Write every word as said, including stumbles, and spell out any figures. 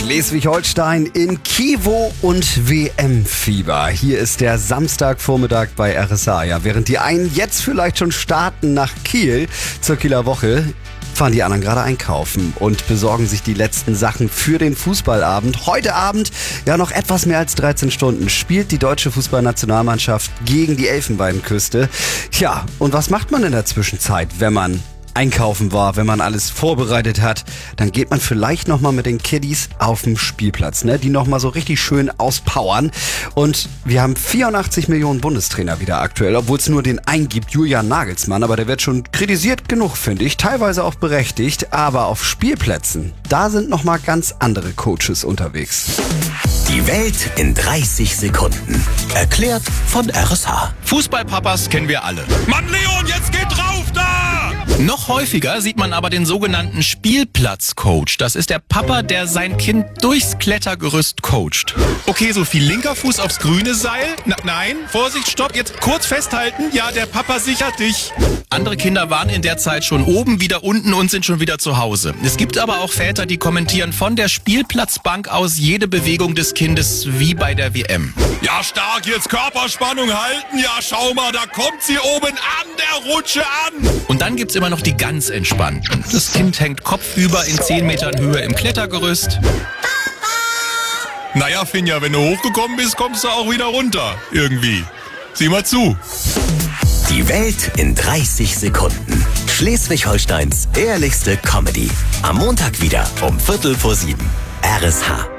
Schleswig-Holstein in Kivo und W M-Fieber. Hier ist der Samstagvormittag bei R S A. Ja, während die einen jetzt vielleicht schon starten nach Kiel zur Kieler Woche, fahren die anderen gerade einkaufen und besorgen sich die letzten Sachen für den Fußballabend. Heute Abend, ja noch etwas mehr als dreizehn Stunden, spielt die deutsche Fußballnationalmannschaft gegen die Elfenbeinküste. Ja, und was macht man in der Zwischenzeit, wenn man einkaufen war, wenn man alles vorbereitet hat? Dann geht man vielleicht nochmal mit den Kiddies auf den Spielplatz, ne? Die nochmal so richtig schön auspowern. Und wir haben vierundachtzig Millionen Bundestrainer wieder aktuell, obwohl es nur den einen gibt, Julian Nagelsmann. Aber der wird schon kritisiert genug, finde ich. Teilweise auch berechtigt. Aber auf Spielplätzen, da sind nochmal ganz andere Coaches unterwegs. Die Welt in dreißig Sekunden. Erklärt von R S H. Fußballpapas kennen wir alle. Mann, Leon, jetzt geht drauf da! Noch häufiger sieht man aber den sogenannten Spielplatzcoach. Das ist der Papa, der sein Kind durchs Klettergerüst coacht. Okay, Sophie, linker Fuß aufs grüne Seil. Na, nein, Vorsicht, stopp, jetzt kurz festhalten. Ja, der Papa sichert dich. Andere Kinder waren in der Zeit schon oben, wieder unten und sind schon wieder zu Hause. Es gibt aber auch Väter, die kommentieren von der Spielplatzbank aus jede Bewegung des Kindes wie bei der W M. Ja, stark, jetzt Körperspannung halten. Ja, schau mal, da kommt sie oben an der Rutsche an. Und dann gibt's immer noch die ganz Entspannten. Das Kind hängt kopfüber in zehn Metern Höhe im Klettergerüst. Naja, Finja, wenn du hochgekommen bist, kommst du auch wieder runter. Irgendwie. Sieh mal zu. Die Welt in dreißig Sekunden. Schleswig-Holsteins ehrlichste Comedy. Am Montag wieder um Viertel vor sieben. R S H.